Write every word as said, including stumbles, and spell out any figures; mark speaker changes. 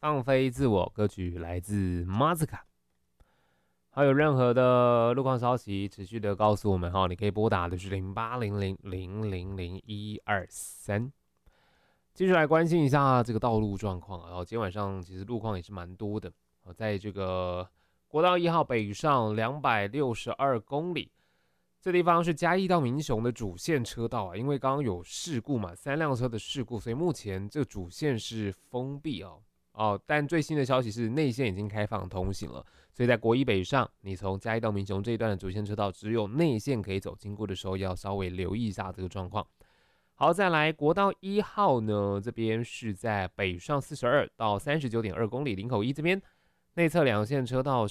Speaker 1: 放飞自我歌曲来自 Mazika。还有任何的路况消息，持续的告诉我们哈，你可以拨打的是零八零零零零零一二三。继续来关心一下这个道路状况啊，然后今天晚上其实路况也是蛮多的，在这个国道一号北上两百六十二公里。这地方是嘉义到民雄的主线车道啊，因为刚刚有事故嘛，三辆车的事故，所以目前这个主线是封闭哦。哦，但最新的消息是内线已经开放通行了，所以在国一北上，你从嘉义到民雄这一段的主线车道只有内线可以走，经过的时候要稍微留意一下这个状况。好，再来国道一号呢，这边是在北上四十二到三十九点二公里林口一这边内侧两线车道